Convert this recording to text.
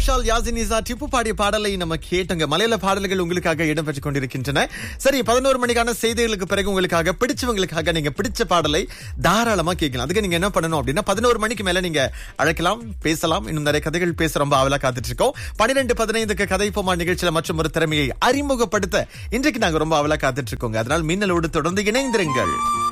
Ghosal யாசினிசா tip பாடிய பாடலை நம்ம கேட்டோங்க. மலையாள பாடல்கள் உங்களுக்காக இடம்பெற்றுக் கொண்டிருக்கின்றன. சரி, 11 மணிக்கான செய்திகளுக்கு பிறகு உங்களுக்காக பிடிச்சவங்களுக்காக நீங்க பிடிச்ச பாடலை தாராளமா கேட்கலாம். அதுக்கு நீங்க என்ன பண்ணணும் அப்படின்னா 11 மணிக்கு மேல நீங்க அழைக்கலாம், பேசலாம். இன்னும் நிறைய கதைகள் பேச ரொம்ப ஆவலா காத்துட்டு இருக்கோம். 12:15 கதைப்போமா நிகழ்ச்சியில மற்றும் ஒரு திறமையை அறிமுகப்படுத்த இன்றைக்கு நாங்க ரொம்ப ஆவலா காத்துட்டு இருக்கோங்க. அதனால் மின்னலோடு தொடர்ந்து இணைந்திருங்கள்.